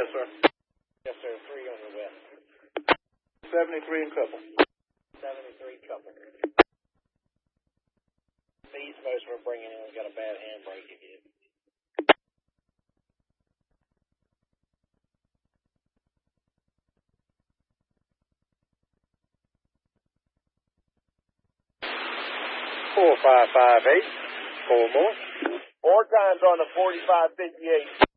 Yes, sir. Yes, sir. 3 on the west. 73 and couple. 73 couple. The East Coast we're bringing in, we got a bad handbrake again. Four 558. 4 more. 4 times on the 4558.